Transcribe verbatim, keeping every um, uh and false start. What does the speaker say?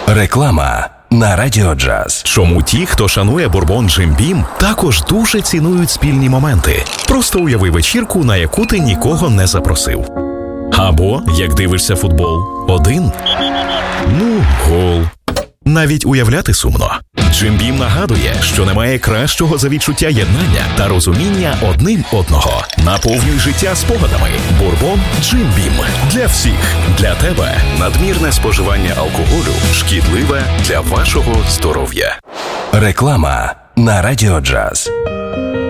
Реклама на Радіо Джаз. Чому ті, хто шанує бурбон Jim Beam, також дуже цінують спільні моменти. Просто уяви вечірку, на яку ти нікого не запросив. Або, як дивишся футбол, один. Ну, гол. Навіть уявляти сумно. Jim Beam нагадує, що немає кращого за відчуття єднання та розуміння одним одного. Наповнюй життя спогадами. Бурбон Jim Beam. Для всіх. Для тебе. Надмірне споживання алкоголю шкідливе для вашого здоров'я. Реклама на Радіо Джаз.